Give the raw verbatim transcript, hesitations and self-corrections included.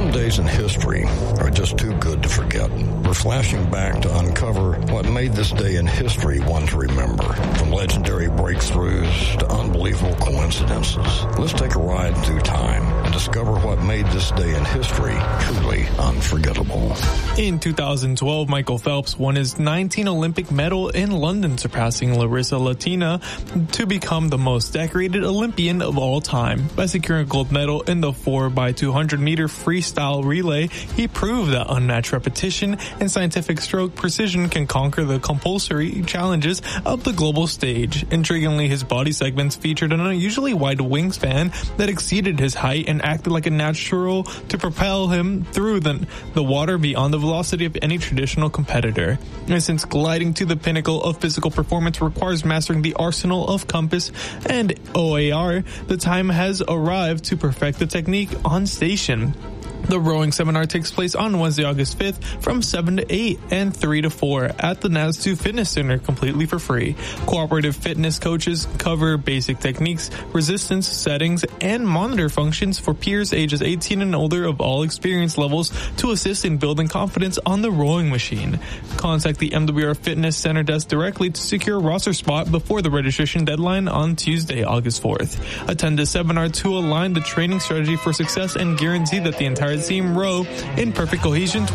Some days in history are just too good to forget. We're flashing back to uncover what made this day in history one to remember. From legendary breakthroughs to unbelievable coincidences, let's take a ride through time and discover what made this day in history truly unforgettable. In two thousand twelve, Michael Phelps won his nineteenth Olympic medal in London, surpassing Larissa Latina to become the most decorated Olympian of all time. By securing a gold medal in the four by two hundred meter freestyle relay, he proved that unmatched repetition and scientific stroke precision can conquer the compulsory challenges of the global stage. Intriguingly, his body segments featured an unusually wide wingspan that exceeded his height and acted like a natural to propel him through the, the water beyond the velocity of any traditional competitor. And since gliding to the pinnacle of physical performance requires mastering the arsenal of compass and O A R, the time has arrived to perfect the technique on station. The rowing seminar takes place on Wednesday, August fifth from seven to eight and three to four at the Nastu Fitness Center completely for free. Cooperative fitness coaches cover basic techniques, resistance settings, and monitor functions for peers ages eighteen and older of all experience levels to assist in building confidence on the rowing machine. Contact the M W R Fitness Center desk directly to secure a roster spot before the registration deadline on Tuesday, August fourth. Attend the seminar to align the training strategy for success and guarantee that the entire team row in perfect cohesion